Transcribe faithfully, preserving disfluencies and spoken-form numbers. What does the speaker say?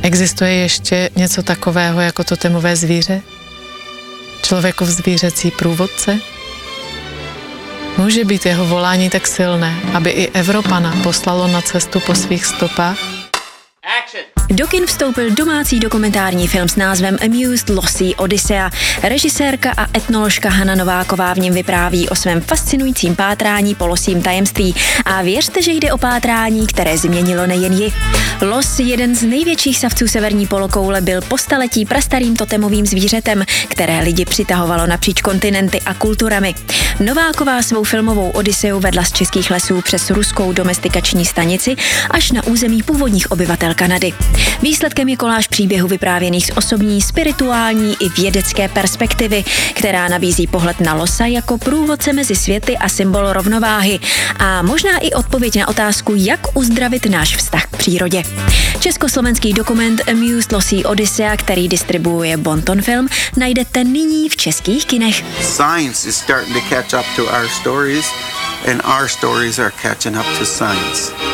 Existuje ještě něco takového jako totemové zvíře? Člověkův zvířecí průvodce? Může být jeho volání tak silné, aby i Evropana poslalo na cestu po svých stopách? Do kin vstoupil domácí dokumentární film s názvem Amused Lossy Odyssea. Režisérka a etnoložka Hana Nováková v něm vypráví o svém fascinujícím pátrání po losím tajemství. A věřte, že jde o pátrání, které změnilo nejen ji. Los, jeden z největších savců severní polokoule, byl po staletí prastarým totemovým zvířetem, které lidi přitahovalo napříč kontinenty a kulturami. Nováková svou filmovou Odysseu vedla z českých lesů přes ruskou domestikační stanici až na území původních obyvatel Kanady. Výsledkem je koláž příběhů vyprávěných z osobní, spirituální i vědecké perspektivy, která nabízí pohled na losa jako průvodce mezi světy a symbol rovnováhy a možná i odpověď na otázku, jak uzdravit náš vztah k přírodě. Československý dokument Amused Lossy Odyssea, který distribuuje Bonton Film, najdete nyní v českých kinech. Science is starting to catch up to our stories and our stories are catching up to science.